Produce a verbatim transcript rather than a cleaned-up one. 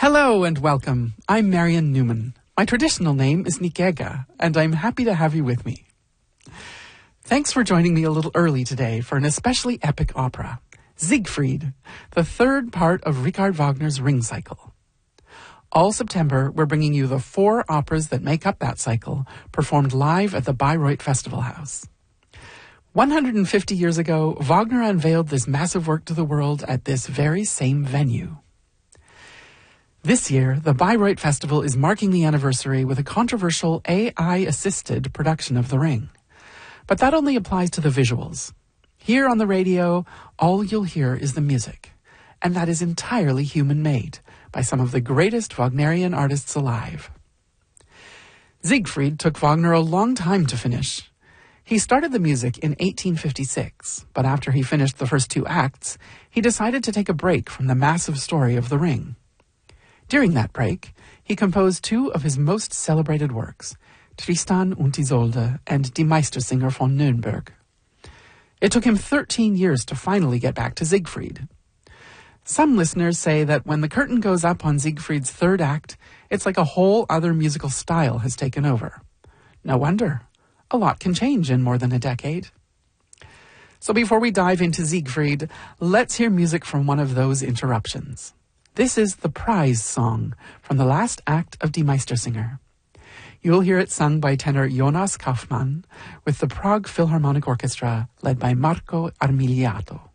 Hello and welcome. I'm Marian Newman. My traditional name is Nikega, and I'm happy to have you with me. Thanks for joining me a little early today for an especially epic opera, Siegfried, the third part of Richard Wagner's Ring Cycle. All September, we're bringing you the four operas that make up that cycle, performed live at the Bayreuth Festival House. one hundred fifty years ago, Wagner unveiled this massive work to the world at this very same venue. This year, the Bayreuth Festival is marking the anniversary with a controversial A I-assisted production of The Ring. But that only applies to the visuals. Here on the radio, all you'll hear is the music, and that is entirely human-made by some of the greatest Wagnerian artists alive. Siegfried took Wagner a long time to finish. He started the music in eighteen fifty-six, but after he finished the first two acts, he decided to take a break from the massive story of The Ring. During that break, he composed two of his most celebrated works, Tristan und Isolde and Die Meistersinger von Nürnberg. It took him thirteen years to finally get back to Siegfried. Some listeners say that when the curtain goes up on Siegfried's third act, it's like a whole other musical style has taken over. No wonder. A lot can change in more than a decade. So before we dive into Siegfried, let's hear music from one of those interruptions. This is the Prize Song from the last act of Die Meistersinger. You'll hear it sung by tenor Jonas Kaufmann with the Prague Philharmonic Orchestra led by Marco Armigliato.